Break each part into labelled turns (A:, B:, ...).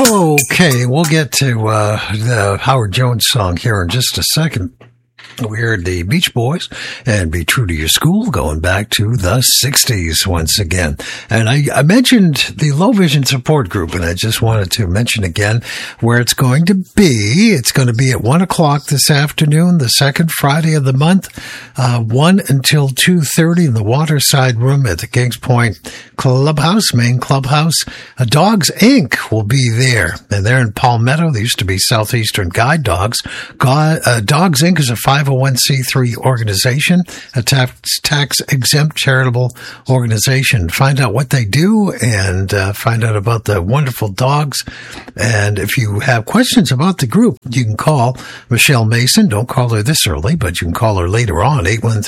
A: Okay, we'll get to the Howard Jones song here in just a second. We heard the Beach Boys and Be True to Your School going back to the 60s once again. And I mentioned the Low Vision Support Group, and I just wanted to mention again where it's going to be. It's going to be at 1 o'clock this afternoon, the second Friday of the month, 1 until 2:30 in the Waterside Room at the Kings Point Clubhouse, main clubhouse. Dogs Inc. will be there, and they're in Palmetto. They used to be Southeastern Guide Dogs. Dogs Inc. is a 501c3 organization, a tax-exempt charitable organization. Find out what they do and find out about the wonderful dogs. And if you have questions about the group, you can call Michelle Mason. Don't call her this early, but you can call her later on,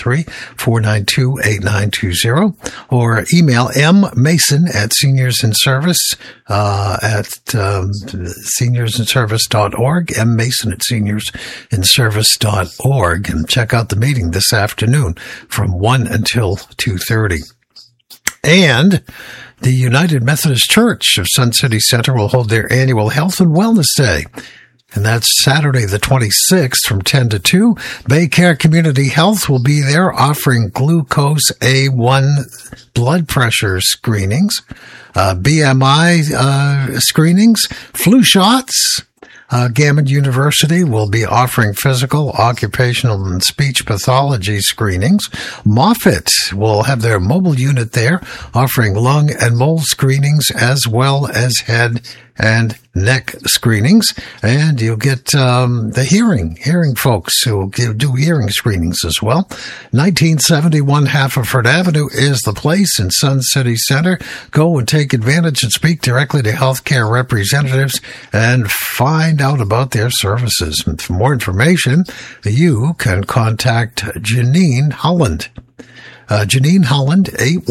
A: 813-492-8920, or email mmason at seniorsinservice at seniorsinservice.org, mmason at seniorsinservice.org. And check out the meeting this afternoon from 1 until 2:30. And the United Methodist Church of Sun City Center will hold their annual Health and Wellness Day. And that's Saturday the 26th from 10 to 2. Baycare Community Health will be there offering glucose A1 blood pressure screenings, BMI screenings, flu shots. Gammon University will be offering physical, occupational, and speech pathology screenings. Moffitt will have their mobile unit there offering lung and mold screenings as well as head and neck screenings. And you'll get the hearing folks who will do hearing screenings as well. 1971 Haverford Avenue is the place in Sun City Center. Go and take advantage and speak directly to healthcare representatives and find out about their services. And for more information, you can contact Janine Holland. Janine Holland,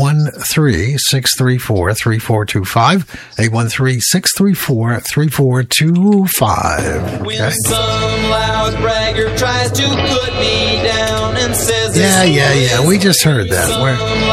A: 813-634-3425, 813-634-3425. Okay.
B: When some loud bragger tries to put me down and says
A: Yeah, we just heard that.